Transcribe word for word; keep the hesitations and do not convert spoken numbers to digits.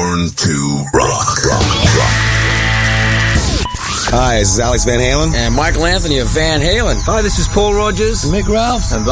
Born to rock. rock, rock. Hi, this is Alex Van Halen. And Michael Anthony of Van Halen. Hi, this is Paul Rogers. Mick Ralphs. And